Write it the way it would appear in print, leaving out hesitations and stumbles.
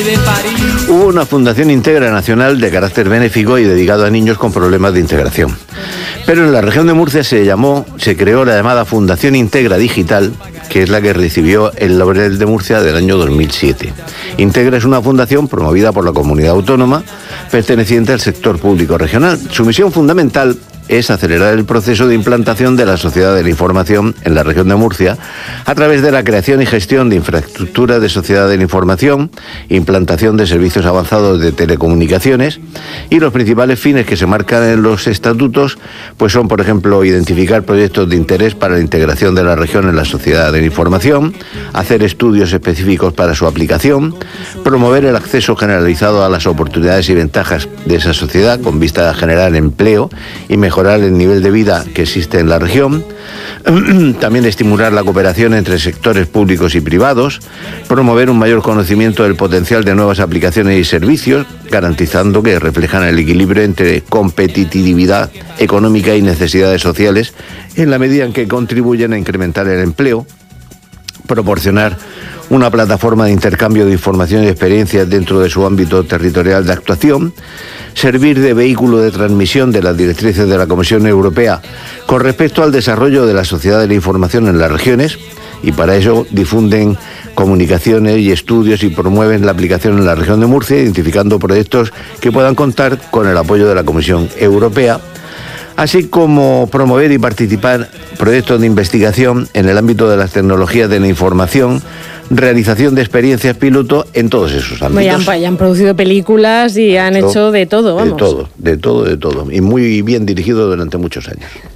Hubo una Fundación Integra Nacional de carácter benéfico y dedicado a niños con problemas de integración. Pero en la región de Murcia se creó la llamada Fundación Integra Digital, que es la que recibió el Laurel de Murcia del año 2007. Integra es una fundación promovida por la comunidad autónoma, perteneciente al sector público regional. Su misión fundamental es acelerar el proceso de implantación de la sociedad de la información en la región de Murcia a través de la creación y gestión de infraestructura de sociedad de la información, implantación de servicios avanzados de telecomunicaciones, y los principales fines que se marcan en los estatutos pues son, por ejemplo, identificar proyectos de interés para la integración de la región en la sociedad de la información, hacer estudios específicos para su aplicación, promover el acceso generalizado a las oportunidades y ventajas de esa sociedad con vista a generar empleo y mejorar el nivel de vida que existe en la región, también estimular la cooperación entre sectores públicos y privados, promover un mayor conocimiento del potencial de nuevas aplicaciones y servicios, garantizando que reflejan el equilibrio entre competitividad económica y necesidades sociales en la medida en que contribuyen a incrementar el empleo, proporcionar una plataforma de intercambio de información y experiencias dentro de su ámbito territorial de actuación, servir de vehículo de transmisión de las directrices de la Comisión Europea con respecto al desarrollo de la sociedad de la información en las regiones, y para ello difunden comunicaciones y estudios y promueven la aplicación en la región de Murcia, identificando proyectos que puedan contar con el apoyo de la Comisión Europea, así como promover y participar proyectos de investigación en el ámbito de las tecnologías de la información, realización de experiencias piloto en todos esos ámbitos. Ya han producido películas y han hecho de todo, vamos. De todo. Y muy bien dirigido durante muchos años.